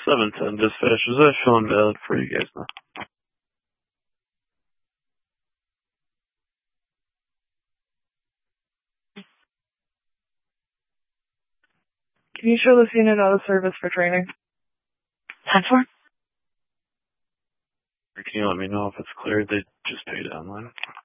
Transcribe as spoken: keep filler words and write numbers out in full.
seven ten dispatch, is that showing valid for you guys now? Can you show this unit out of service for training? ten four? Can you let me know if it's cleared? They just paid online.